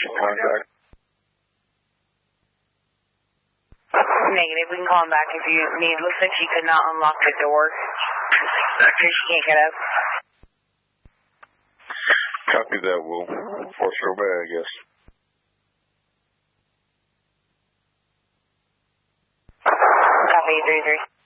location contact. Negative. We can call him back if you need. Looks like she could not unlock the door. After she can't get up. Copy that. We'll force her away, I guess. Copy 33.